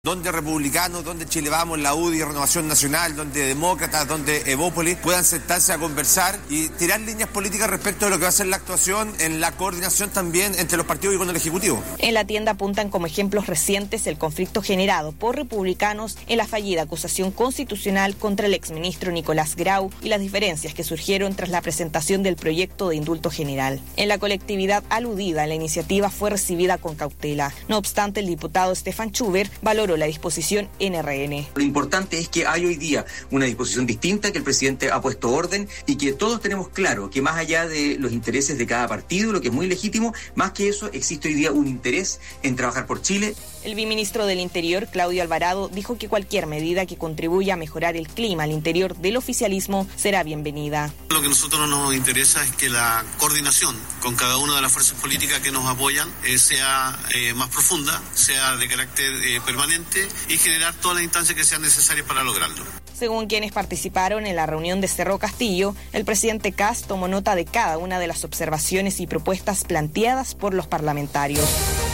donde republicanos, donde Chile Vamos, la UDI, Renovación Nacional, donde demócratas, donde Evópolis puedan sentarse a conversar y tirar líneas políticas respecto de lo que va a ser la actuación en la coordinación también entre los partidos y con el Ejecutivo. En la tienda apuntan como ejemplos recientes el conflicto generado por republicanos en la fallida acusación constitucional contra el exministro Nicolás Grau y las diferencias que surgieron tras la presentación del proyecto de indulto general. En la colectividad aludida, la iniciativa fue recibida con cautela. No obstante, el diputado Stefan Schubert valoró la disposición NRN. Lo importante es que hay hoy día una disposición distinta, que el presidente ha puesto orden y que todos tenemos claro que más allá de los intereses de cada partido, lo que es muy legítimo, más que eso existe hoy día un interés en trabajar por Chile. El viceministro del Interior, Claudio Alvarado, dijo que cualquier medida que contribuya a mejorar el clima al interior del oficialismo será bienvenida. Lo que a nosotros nos interesa es que la coordinación con cada una de las fuerzas políticas que nos apoyan sea más profunda, sea de carácter permanente y generar todas las instancias que sean necesarias para lograrlo. Según quienes participaron en la reunión de Cerro Castillo, el presidente Kast tomó nota de cada una de las observaciones y propuestas planteadas por los parlamentarios.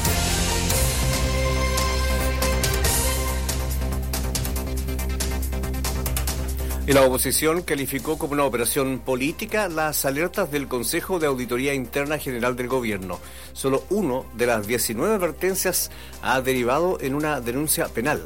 Y la oposición calificó como una operación política las alertas del Consejo de Auditoría Interna General del Gobierno. Solo uno de las 19 advertencias ha derivado en una denuncia penal.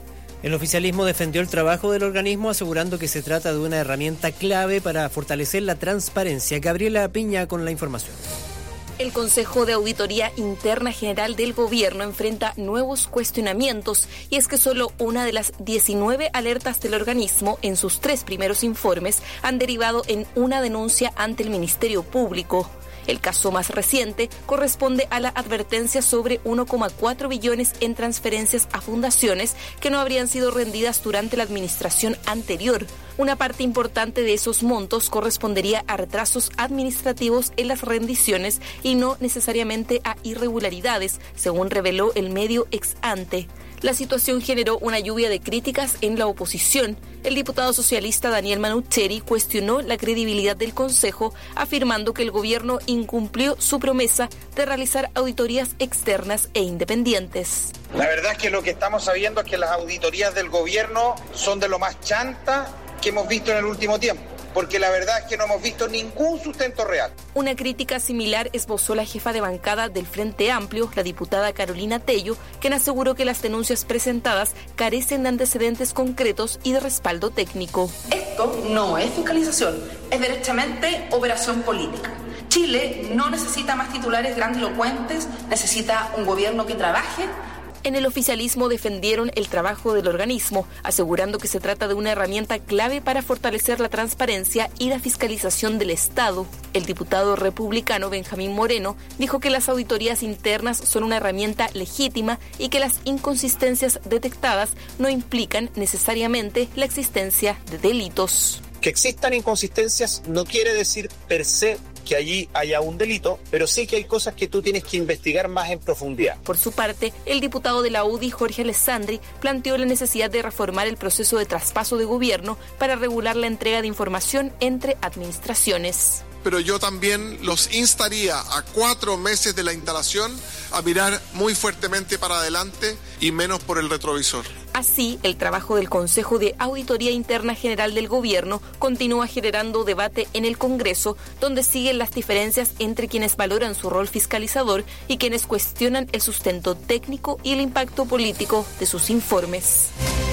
El oficialismo defendió el trabajo del organismo, asegurando que se trata de una herramienta clave para fortalecer la transparencia. Gabriela Piña con la información. El Consejo de Auditoría Interna General del Gobierno enfrenta nuevos cuestionamientos, y es que solo una de las 19 alertas del organismo en sus 3 primeros informes han derivado en una denuncia ante el Ministerio Público. El caso más reciente corresponde a la advertencia sobre 1,4 billones en transferencias a fundaciones que no habrían sido rendidas durante la administración anterior. Una parte importante de esos montos correspondería a retrasos administrativos en las rendiciones y no necesariamente a irregularidades, según reveló el medio Ex Ante. La situación generó una lluvia de críticas en la oposición. El diputado socialista Daniel Manucheri cuestionó la credibilidad del Consejo, afirmando que el gobierno incumplió su promesa de realizar auditorías externas e independientes. La verdad es que lo que estamos sabiendo es que las auditorías del gobierno son de lo más chanta que hemos visto en el último tiempo, porque la verdad es que no hemos visto ningún sustento real. Una crítica similar esbozó la jefa de bancada del Frente Amplio, la diputada Carolina Tello, quien aseguró que las denuncias presentadas carecen de antecedentes concretos y de respaldo técnico. Esto no es fiscalización, es derechamente operación política. Chile no necesita más titulares grandilocuentes, necesita un gobierno que trabaje. En el oficialismo defendieron el trabajo del organismo, asegurando que se trata de una herramienta clave para fortalecer la transparencia y la fiscalización del Estado. El diputado republicano Benjamín Moreno dijo que las auditorías internas son una herramienta legítima y que las inconsistencias detectadas no implican necesariamente la existencia de delitos. Que existan inconsistencias no quiere decir per se que allí haya un delito, pero sí que hay cosas que tú tienes que investigar más en profundidad. Por su parte, el diputado de la UDI, Jorge Alessandri, planteó la necesidad de reformar el proceso de traspaso de gobierno para regular la entrega de información entre administraciones. Pero yo también los instaría a 4 meses de la instalación a mirar muy fuertemente para adelante y menos por el retrovisor. Así, el trabajo del Consejo de Auditoría Interna General del Gobierno continúa generando debate en el Congreso, donde siguen las diferencias entre quienes valoran su rol fiscalizador y quienes cuestionan el sustento técnico y el impacto político de sus informes.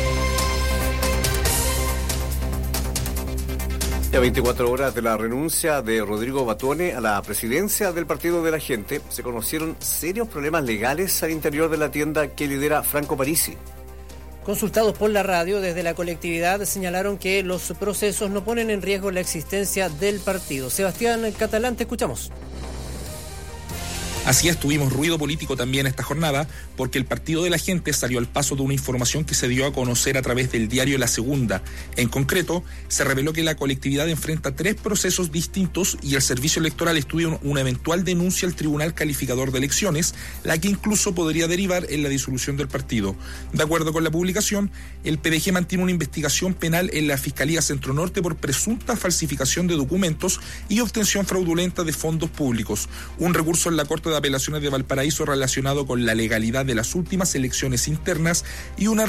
A 24 horas de la renuncia de Rodrigo Batuone a la presidencia del Partido de la Gente, se conocieron serios problemas legales al interior de la tienda que lidera Franco Parisi. Consultados por la radio desde la colectividad, señalaron que los procesos no ponen en riesgo la existencia del partido. Sebastián Catalán, te escuchamos. Así es, tuvimos ruido político también esta jornada, porque el Partido de la Gente salió al paso de una información que se dio a conocer a través del diario La Segunda. En concreto, se reveló que la colectividad enfrenta 3 procesos distintos y el Servicio Electoral estudia una eventual denuncia al Tribunal Calificador de Elecciones, la que incluso podría derivar en la disolución del partido. De acuerdo con la publicación, el PDG mantiene una investigación penal en la Fiscalía Centro Norte por presunta falsificación de documentos y obtención fraudulenta de fondos públicos. Un recurso en la Corte de de Apelaciones de Valparaíso relacionado con la legalidad de las últimas elecciones internas y una